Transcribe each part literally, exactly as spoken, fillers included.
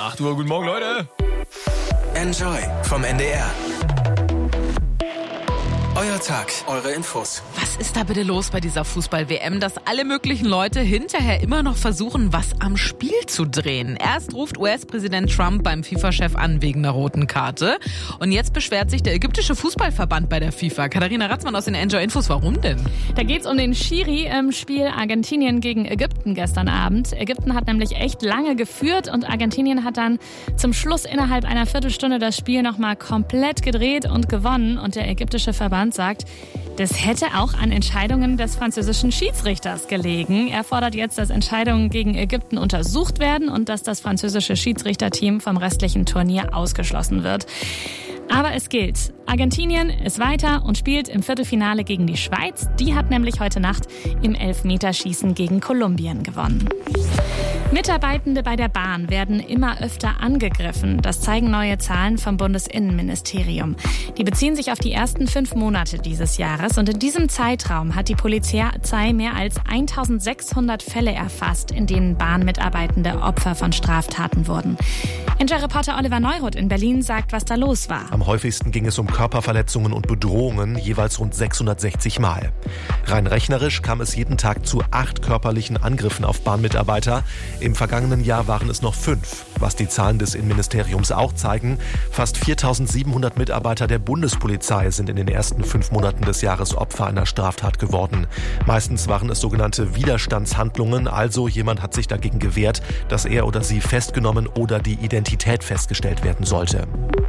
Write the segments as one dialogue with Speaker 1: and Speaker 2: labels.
Speaker 1: acht Uhr, guten Morgen, Leute.
Speaker 2: Enjoy vom N D R. Euer Tag, eure Infos.
Speaker 3: Was ist da bitte los bei dieser Fußball-W M, dass alle möglichen Leute hinterher immer noch versuchen, was am Spiel zu drehen? Erst ruft U S-Präsident Trump beim FIFA-Chef an wegen einer roten Karte. Und jetzt beschwert sich der ägyptische Fußballverband bei der FIFA. Katharina Ratzmann aus den Enjoy Infos, warum denn?
Speaker 4: Da geht's um den Schiri im Spiel Argentinien gegen Ägypten gestern Abend. Ägypten hat nämlich echt lange geführt und Argentinien hat dann zum Schluss innerhalb einer Viertelstunde das Spiel nochmal komplett gedreht und gewonnen. Und der ägyptische Verband sagt, das hätte auch an Entscheidungen des französischen Schiedsrichters gelegen. Er fordert jetzt, dass Entscheidungen gegen Ägypten untersucht werden und dass das französische Schiedsrichterteam vom restlichen Turnier ausgeschlossen wird. Aber es gilt. Argentinien ist weiter und spielt im Viertelfinale gegen die Schweiz. Die hat nämlich heute Nacht im Elfmeterschießen gegen Kolumbien gewonnen. Mitarbeitende bei der Bahn werden immer öfter angegriffen. Das zeigen neue Zahlen vom Bundesinnenministerium. Die beziehen sich auf die ersten fünf Monate dieses Jahres. Und in diesem Zeitraum hat die Polizei mehr als eintausendsechshundert Fälle erfasst, in denen Bahnmitarbeitende Opfer von Straftaten wurden. Enjoy-Reporter Oliver Neuroth in Berlin sagt, was da los war.
Speaker 5: Am häufigsten ging es um Körperverletzungen und Bedrohungen, jeweils rund sechshundertsechzig Mal. Rein rechnerisch kam es jeden Tag zu acht körperlichen Angriffen auf Bahnmitarbeiter. Im vergangenen Jahr waren es noch fünf. Was die Zahlen des Innenministeriums auch zeigen, fast viertausendsiebenhundert Mitarbeiter der Bundespolizei sind in den ersten fünf Monaten des Jahres Opfer einer Straftat geworden. Meistens waren es sogenannte Widerstandshandlungen, also jemand hat sich dagegen gewehrt, dass er oder sie festgenommen oder die Identität festgestellt werden sollte.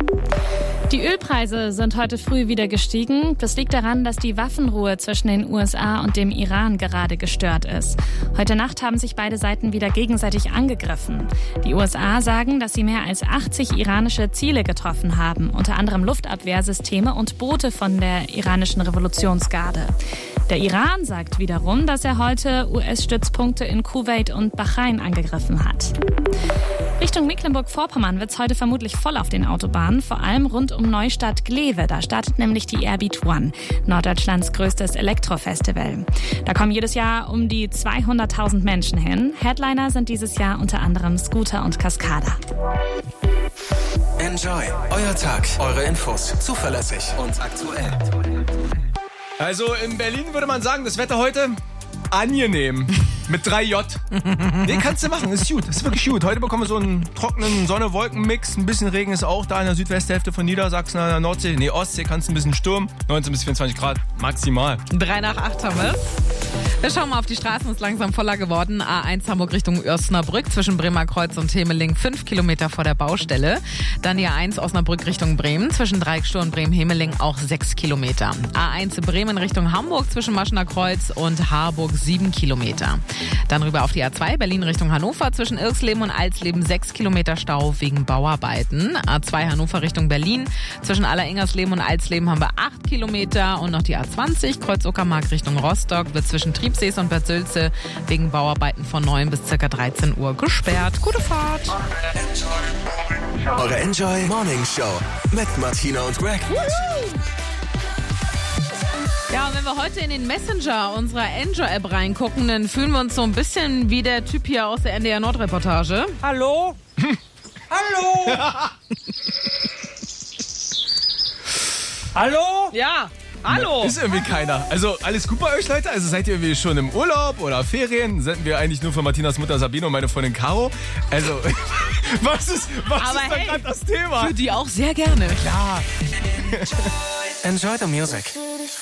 Speaker 4: Die Ölpreise sind heute früh wieder gestiegen. Das liegt daran, dass die Waffenruhe zwischen den U S A und dem Iran gerade gestört ist. Heute Nacht haben sich beide Seiten wieder gegenseitig angegriffen. Die U S A sagen, dass sie mehr als achtzig iranische Ziele getroffen haben, unter anderem Luftabwehrsysteme und Boote von der iranischen Revolutionsgarde. Der Iran sagt wiederum, dass er heute U S-Stützpunkte in Kuwait und Bahrain angegriffen hat. Richtung Mecklenburg-Vorpommern wird es heute vermutlich voll auf den Autobahnen, vor allem rund um Neustadt-Glewe. Da startet nämlich die Airbeat One, Norddeutschlands größtes Elektrofestival. Da kommen jedes Jahr um die zweihunderttausend Menschen hin. Headliner sind dieses Jahr unter anderem Scooter und Cascada.
Speaker 2: Enjoy, euer Tag, eure Infos, zuverlässig und aktuell.
Speaker 1: Also in Berlin würde man sagen, das Wetter heute angenehm. Mit drei J. Nee, kannst du machen, ist gut, ist wirklich gut. Heute bekommen wir so einen trockenen Sonne-Wolken-Mix. Ein bisschen Regen ist auch da in der Südwesthälfte von Niedersachsen, an der Nordsee. Nee, Ostsee kannst du ein bisschen Sturm. neunzehn bis vierundzwanzig Grad maximal.
Speaker 3: Drei nach acht haben wir. Wir schauen mal auf die Straßen, ist langsam voller geworden. A eins Hamburg Richtung Osnabrück zwischen Bremer Kreuz und Hemeling, fünf Kilometer vor der Baustelle. Dann die A eins Osnabrück Richtung Bremen zwischen Dreieckstuhl und Bremen-Hemeling auch sechs Kilometer. A eins Bremen Richtung Hamburg zwischen Maschener Kreuz und Harburg sieben Kilometer. Dann rüber auf die A zwei Berlin Richtung Hannover zwischen Irxleben und Alsleben sechs Kilometer Stau wegen Bauarbeiten. A zwei Hannover Richtung Berlin zwischen Alleringsersleben und Alsleben haben wir acht Kilometer. Und noch die A zwanzig Kreuz Uckermark Richtung Rostock wird zwischen Triebsees und Bad Sülze wegen Bauarbeiten von neun bis ca. dreizehn Uhr gesperrt. Gute Fahrt!
Speaker 2: Eure Enjoy Morning Show mit Martina und Greg.
Speaker 3: Ja, und wenn wir heute in den Messenger unserer Enjoy-App reingucken, dann fühlen wir uns so ein bisschen wie der Typ hier aus der N D R Nord-Reportage.
Speaker 6: Hallo? Hallo? Hallo?
Speaker 3: Ja, hallo?
Speaker 1: Ist irgendwie keiner. Also alles gut bei euch, Leute? Also seid ihr irgendwie schon im Urlaub oder Ferien? Senden wir eigentlich nur für Martinas Mutter Sabine und meine Freundin Caro? Also, was ist, was
Speaker 3: Aber
Speaker 1: ist da
Speaker 3: hey,
Speaker 1: gerade das Thema?
Speaker 3: für die auch sehr gerne.
Speaker 1: Ja.
Speaker 2: Enjoy the music.